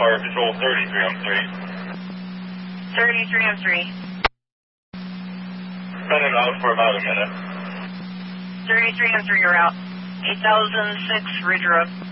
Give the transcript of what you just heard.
Fire Patrol 33 on 3. 33 on 3. Running out for about a minute. 33 on 3, you're out. 8006, Ridge Road.